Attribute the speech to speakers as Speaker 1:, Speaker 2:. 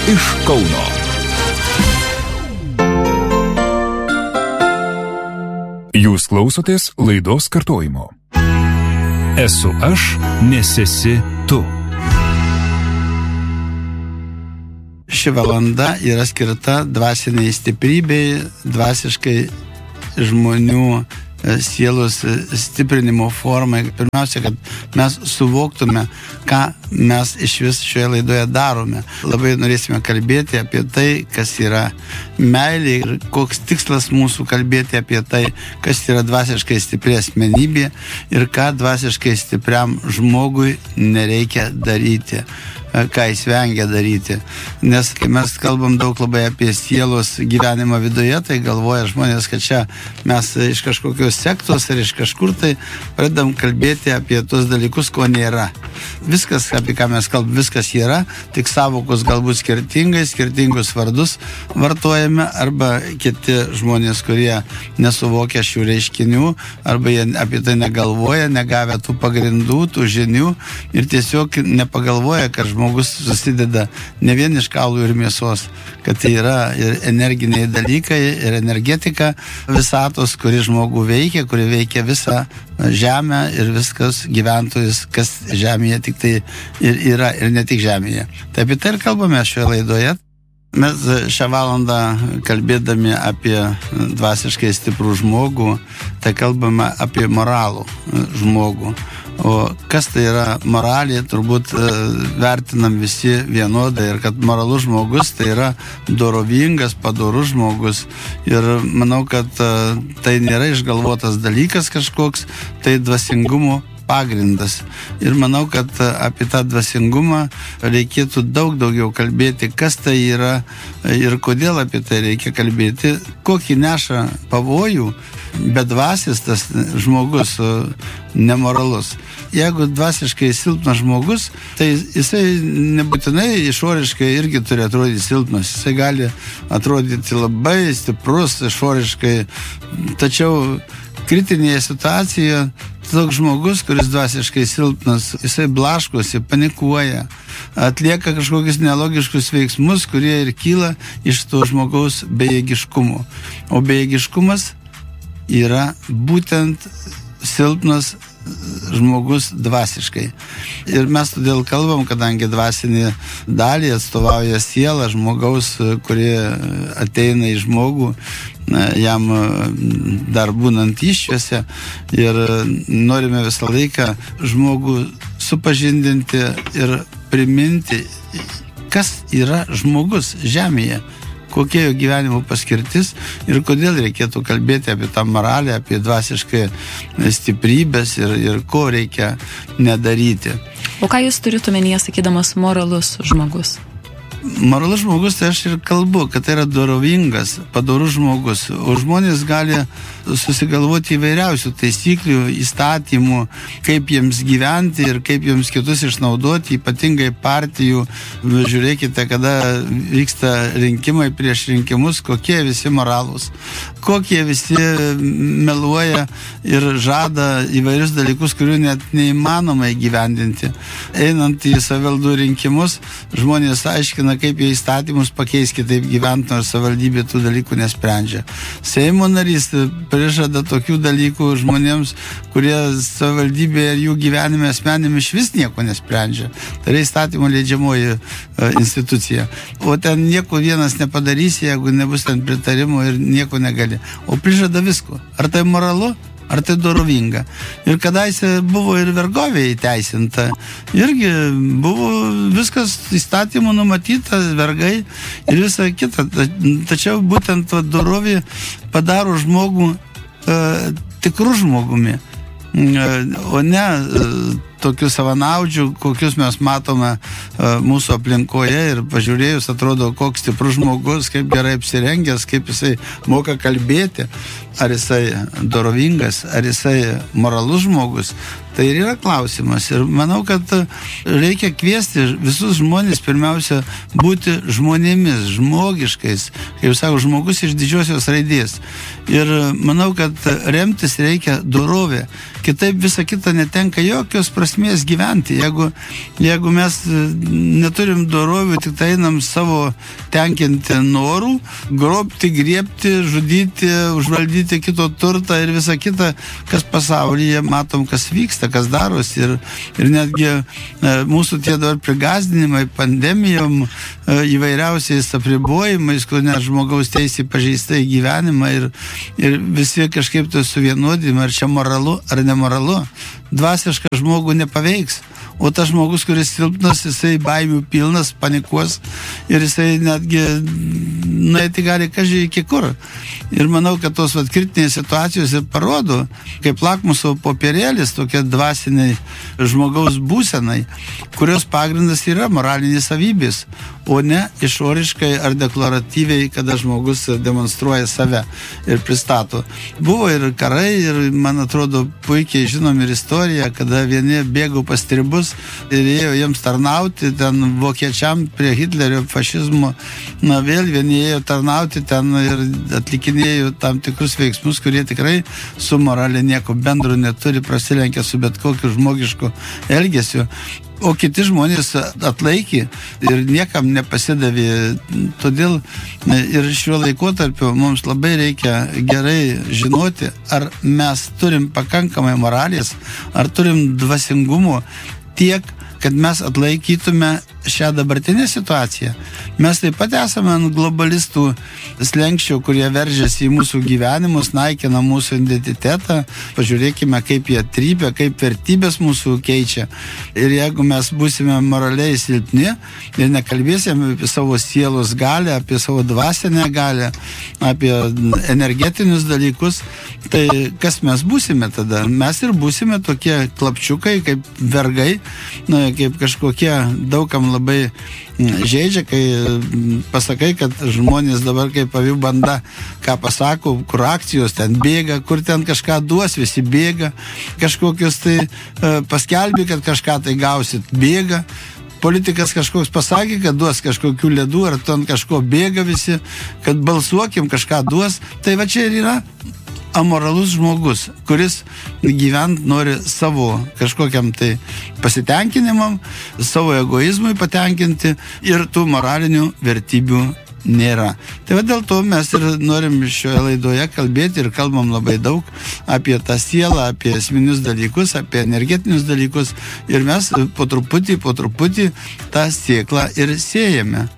Speaker 1: iš Kauno. Jūs klausotės laidos kartojimo. Esu aš, nes esi tu.
Speaker 2: Ši valanda yra skirta dvasiniai stiprybei, dvasiškai žmonių sielos stiprinimo formai. Pirmiausia, kad mes suvoktume, ką mes iš vis šioje laidoje darome. Labai norėsime kalbėti apie tai, kas yra meilė ir koks tikslas mūsų kalbėti apie tai, kas yra dvasiškai stipri asmenybė ir ką dvasiškai stipriam žmogui nereikia daryti, ką jis vengia daryti. Nes kai mes kalbam daug labai apie sielos gyvenimą viduje, tai galvoja žmonės, kad čia mes iš kažkokios sektos ar iš kažkur tai pradedam kalbėti apie tos dalykus, ko nėra. Viskas, apie ką mes kalbam, viskas yra, tik savokos galbūt skirtingus vardus vartojame, arba kiti žmonės, kurie nesuvokia šių reiškinių, arba jie apie tai negalvoja, negavę tų pagrindų, tų žinių ir tiesiog nepagalvoja, kad žmogus susideda ne vien iš kaulų ir mėsos, kad tai yra ir energiniai dalykai, ir energetika visatos, kuri žmogų veikia, kuri veikia visą žemę ir viskas gyventojus, kas žemėje tik tai ir yra, ir ne tik žemėje. Tai apie tai ir kalbame šioje laidoje. Mes šią valandą kalbėdami apie dvasiškai stiprų žmogų, tai kalbame apie moralų žmogų. O kas tai yra moralė, turbūt vertinam visi vienodai ir kad moralus žmogus tai yra dorovingas, padorus žmogus ir manau, kad tai nėra išgalvotas dalykas kažkoks, tai dvasingumo pagrindas. Ir manau, kad apie tą dvasingumą reikėtų daugiau kalbėti, kas tai yra ir kodėl apie tai reikia kalbėti, kokį neša pavojų bedvasis tas žmogus nemoralus. Jeigu dvasiškai silpnas žmogus, tai jisai nebūtinai išoriškai irgi turi atrodyti silpnas. Jisai gali atrodyti labai stiprus išoriškai, tačiau kritinėje situacijoje toks žmogus, kuris dvasiškai silpnas, jisai blaškosi, panikuoja, atlieka kažkokius nelogiškus veiksmus, kurie ir kyla iš to žmogaus bejėgiškumo. O bejėgiškumas yra būtent silpnas žmogus dvasiškai. Ir mes todėl kalbam, kadangi dvasinį dalį atstovauja siela žmogaus, kurie ateina į žmogų, jam dar būnant iššiose, ir norime visą laiką žmogų supažindinti ir priminti, kas yra žmogus žemėje, kokia jo gyvenimo paskirtis ir kodėl reikėtų kalbėti apie tą moralę, apie dvasiškai stiprybės ir ko reikia nedaryti.
Speaker 3: O ką jūs turite omenyje, sakydamas moralus žmogus?
Speaker 2: Moralus žmogus, tai aš ir kalbu, kad tai yra dorovingas, padorus žmogus. O žmonės gali susigalvoti įvairiausių taisyklių, įstatymų, kaip jiems gyventi ir kaip jiems kitus išnaudoti, ypatingai partijų. Žiūrėkite, kada vyksta rinkimai prieš rinkimus, kokie visi moralūs, kokie visi meluoja ir žada įvairius dalykus, kurių net neįmanoma įgyvendinti. Einant į savivaldų rinkimus, žmonės aiškina, kaip jie įstatymus pakeis, kitaip gyventi, nors savivaldybė tų dalykų nesprendžia. Seimo narys prižada tokių dalykų žmonėms, kurie savivaldybėje ir jų gyvenime asmenime iš vis nieko nesprendžia. Tai yra įstatymo leidžiamoji institucija. O ten nieko vienas nepadarys, jeigu nebus ten pritarimo ir nieko negali. O prižada visko. Ar tai moralu? Ar tai dorovinga? Ir kadaise buvo ir vergovė įteisinta. Irgi buvo viskas įstatymų numatyta, vergai ir visa kita. Tačiau būtent dorovė padaro žmogų tikrų žmogumi, o ne tokių savanaudžių, kokius mes matome mūsų aplinkoje ir pažiūrėjus atrodo, koks stiprus žmogus, kaip gerai apsirengęs, kaip jisai moka kalbėti, ar jisai dorovingas, ar jisai moralus žmogus, Tai ir yra klausimas. Ir manau, kad reikia kviesti visus žmonės pirmiausia būti žmonėmis, žmogiškais. Kaip sako, žmogus iš didžiosios raidės. Ir manau, kad remtis reikia dorovė. Kitaip visa kita netenka jokios prasmės gyventi. Jeigu mes neturim dorovių, tik tai einam savo tenkinti norų, grobti, griebti, žudyti, užvaldyti kito turtą ir visa kita, kas pasaulyje matom, kas vyksta, kas darosi. Ir netgi mūsų tie dabar prigazdinimai, pandemijom, įvairiausiais apribojimais, kur net žmogaus teisė pažeista į gyvenimą ir visi kažkaip tai suvienodimi, ar čia moralu, ar nemoralu, dvasišką žmogų nepaveiks. O tas žmogus, kuris silpnas, jisai baimių pilnas, panikuos ir jisai netgi nueiti gali kažkai iki kur. Ir manau, kad tos kritinės situacijos ir parodo, kaip lakmuso popierėlis, tokie dvasiniai žmogaus būsenai, kurios pagrindas yra moralinės savybės, o ne išoriškai ar deklaratyviai, kada žmogus demonstruoja save ir pristato. Buvo ir karai, ir man atrodo puikiai žinom ir istoriją, kada vieni bėgo pas tribus ir ėjo jiems tarnauti, ten vokiečiam prie Hitlerio fašizmo, vėl vieni ėjo tarnauti ten ir atlikinėjo tam tikrus veiksmus, kurie tikrai su moralė nieko bendro neturi, prasilenkia su bet kokiu žmogišku elgesiu. O kiti žmonės atlaikė ir niekam nepasidavė. Todėl ir šiuo laikotarpiu mums labai reikia gerai žinoti, ar mes turim pakankamai moralės, ar turim dvasingumo tiek, kad mes atlaikytume šią dabartinę situaciją. Mes taip pat esame ant globalistų slenkščių, kurie veržiasi į mūsų gyvenimus, naikina mūsų identitetą. Pažiūrėkime, kaip jie trypia, kaip vertybės mūsų keičia. Ir jeigu mes būsime moraliai silpni ir nekalbėsime apie savo sielos galę, apie savo dvasinę galę, apie energetinius dalykus, tai kas mes būsime tada? Mes ir būsime tokie klapčiukai, kaip vergai, kaip kažkokie daugam labai žaidžia, kai pasakai, kad žmonės dabar kaip avių banda, ką pasako, kur akcijos ten bėga, kur ten kažką duos, visi bėga, kažkokius tai paskelbė, kad kažką tai gausit, bėga. Politikas kažkoks pasakė, kad duos kažkokių ledų, ar ten kažko bėga visi, kad balsuokim, kažką duos. Tai va čia ir yra amoralus žmogus, kuris gyvent nori savo kažkokiam tai pasitenkinimam, savo egoizmui patenkinti ir tų moralinių vertybių nėra. Tai va dėl to mes ir norim šioje laidoje kalbėti ir kalbam labai daug apie tą sielą, apie esminius dalykus, apie energetinius dalykus ir mes po truputį tą sėklą ir sėjame.